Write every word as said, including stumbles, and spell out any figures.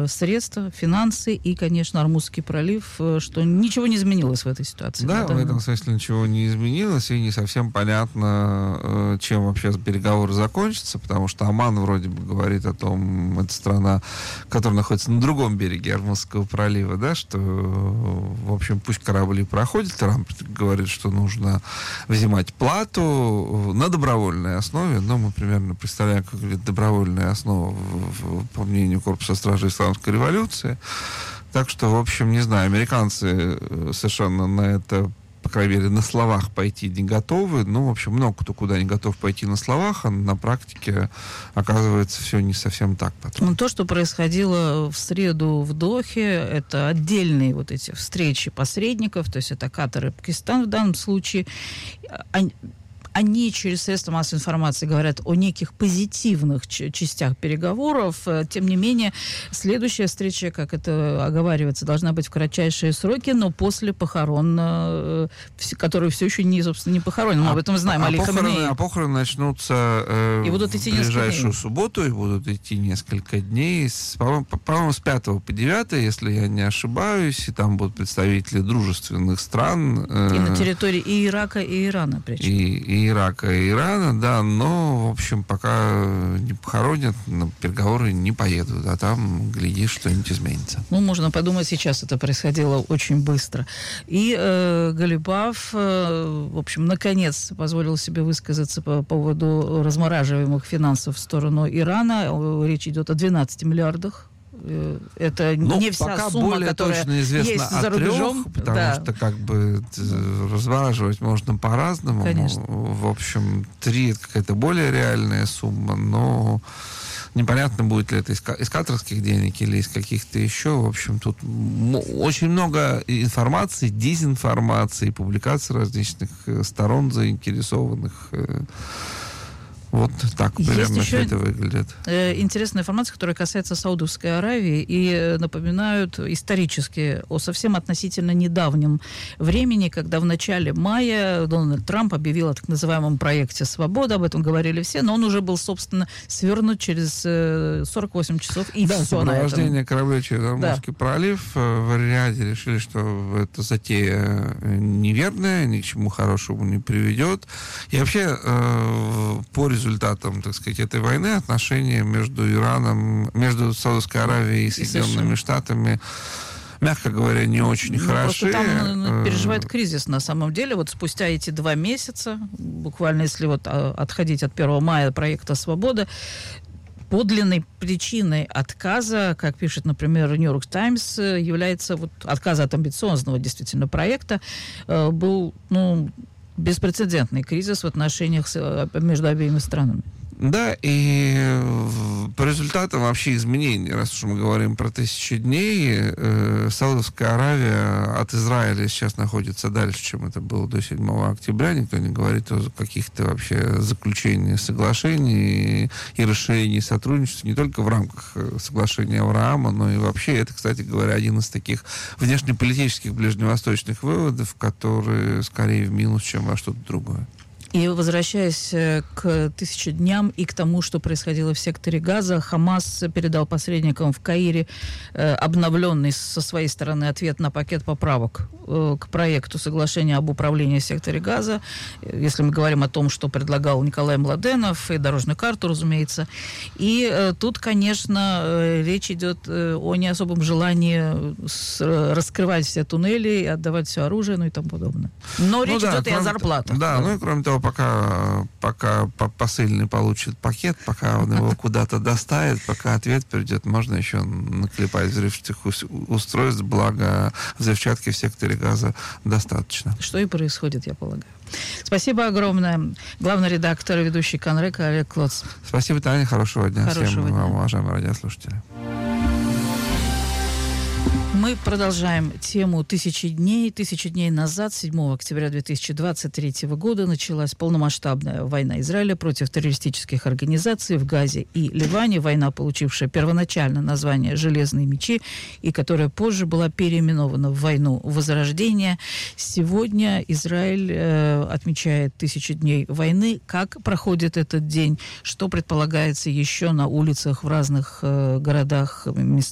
э, средства, финансы и, конечно, Ормузский пролив, э, что ничего не изменилось в этой ситуации. Да, в этом смысле ничего не изменилось, и не совсем понятно, э, чем вообще переговоры закончатся, потому что Оман вроде бы говорит о том, это страна, которая находится на другом береге Ормузского пролива, да, что, в общем, пусть корабли проходят, Трамп говорит, что нужно взимать плату на добровольной основе, но мы примерно представляем, как говорит, добровольная основа, в, в, по мнению Корпуса стражей Исламской революции. Так что, в общем, не знаю, американцы совершенно на это, по крайней мере, на словах пойти не готовы. Ну, в общем, много кто куда не готов пойти на словах, а на практике, оказывается, все не совсем так потом. Ну, то, что происходило в среду в Дохе, это отдельные вот эти встречи посредников, то есть это Катар и Пакистан в данном случае. Они, они через средства массовой информации говорят о неких позитивных ч- частях переговоров. Тем не менее, следующая встреча, как это оговаривается, должна быть в кратчайшие сроки, но после похорон, э, которые все еще не, собственно, не похоронены. Мы а, об этом знаем. А, Али похороны, Хаминеи. а похороны начнутся э, и будут идти в ближайшую дней. субботу, и будут идти несколько дней. С, по-моему, по-моему, с пятого по девятое, если я не ошибаюсь, и там будут представители дружественных стран. Э, и на территории и Ирака, и Ирана, причем. И, и Ирака, и Ирана, да, но, в общем, пока не похоронят, на переговоры не поедут, а там, глядишь, что-нибудь изменится. Ну, можно подумать, сейчас это происходило очень быстро. И э, Галибаф, э, в общем, наконец позволил себе высказаться по поводу размораживаемых финансов в сторону Ирана. Речь идет о двенадцати миллиардах. Это ну, не вся пока сумма, более которая точно известно есть о за рубежом. трех, потому да. что как бы развораживать можно по-разному. Конечно. В общем, три — это какая-то более реальная сумма, но непонятно, будет ли это из, из катарских денег или из каких-то еще. В общем, тут очень много информации, дезинформации, публикаций различных сторон заинтересованных. Вот так примерно все это выглядит. Интересная информация, которая касается Саудовской Аравии, и напоминают исторически о совсем относительно недавнем времени, когда в начале мая Дональд Трамп объявил о так называемом проекте «Свобода», об этом говорили все, но он уже был, собственно, свернут через сорок восемь часов, и да, все на этом. сопровождение кораблей через Ормузский да. пролив. В Риаде решили, что эта затея неверная, ни к чему хорошему не приведет. И вообще, по результатам результатом, так сказать, этой войны отношения между Ираном, между Саудовской Аравией и Соединенными Штатами, мягко говоря, не очень ну, хороши. Просто там переживает кризис на самом деле. Вот спустя эти два месяца, буквально если вот отходить от первого мая проекта «Свобода», подлинной причиной отказа, как пишет, например, Нью-Йорк Таймс, является вот отказ от амбициозного действительно проекта, был, ну, беспрецедентный кризис в отношениях с, между обеими странами. Да, и по результатам вообще изменений, раз уж мы говорим про тысячи дней, э, Саудовская Аравия от Израиля сейчас находится дальше, чем это было до седьмого октября. Никто не говорит о каких-то вообще заключениях соглашений и, и расширении сотрудничества не только в рамках соглашения Авраама, но и вообще это, кстати говоря, один из таких внешнеполитических ближневосточных выводов, которые скорее в минус, чем во что-то другое. И возвращаясь к тысяче дням и к тому, что происходило в секторе Газа, Хамас передал посредникам в Каире э, обновленный со своей стороны ответ на пакет поправок э, к проекту соглашения об управлении в секторе Газа. Если мы говорим о том, что предлагал Николай Младенов, и дорожную карту, разумеется. И э, тут, конечно, э, речь идет э, о не особом желании с, раскрывать все туннели, отдавать все оружие, ну и тому подобное. Но ну речь да, идет и о зарплатах. Да, ну и кроме того, пока, пока посыльный получит пакет, пока он его куда-то доставит, пока ответ придет, можно еще наклепать взрывчатых устройств, благо взрывчатки в секторе Газа достаточно. Что и происходит, я полагаю. Спасибо огромное. Главный редактор и ведущий Конрека Олег Клоц. Спасибо, Таня. Хорошего дня Хорошего всем дня. вам, уважаемые радиослушатели. Мы продолжаем тему «Тысячи дней». Тысячи дней назад, седьмого октября две тысячи двадцать третьего года, началась полномасштабная война Израиля против террористических организаций в Газе и Ливане. Война, получившая первоначально название «Железные мечи», и которая позже была переименована в войну Возрождения. Сегодня Израиль э, отмечает тысячи дней войны. Как проходит этот день? Что предполагается еще на улицах в разных э, городах,